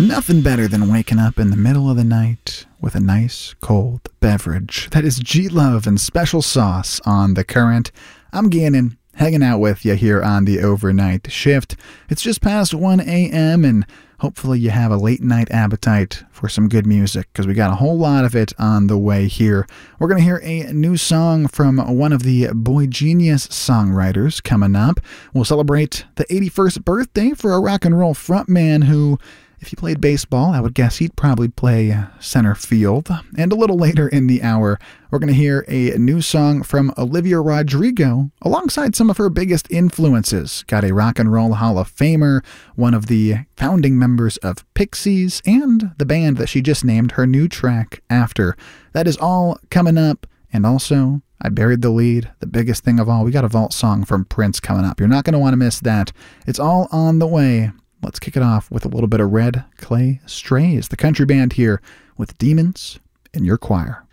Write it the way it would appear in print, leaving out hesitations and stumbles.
Nothing better than waking up in the middle of the night with a nice cold beverage. That is G-Love and Special Sauce on The Current. I'm Gannon, hanging out with you here on the overnight shift. It's just past 1 a.m. and hopefully you have a late night appetite for some good music because we got a whole lot of it on the way here. We're going to hear a new song from one of the boygenius songwriters coming up. We'll celebrate the 81st birthday for a rock and roll frontman who, if he played baseball, I would guess he'd probably play center field. And a little later in the hour, we're going to hear a new song from Olivia Rodrigo alongside some of her biggest influences. Got a Rock and Roll Hall of Famer, one of the founding members of Pixies, and the band that she just named her new track after. That is all coming up. And also, I buried the lead, the biggest thing of all. We got a vault song from Prince coming up. You're not going to want to miss that. It's all on the way. Let's kick it off with a little bit of Red Clay Strays, the country band here with Demons in Your Choir.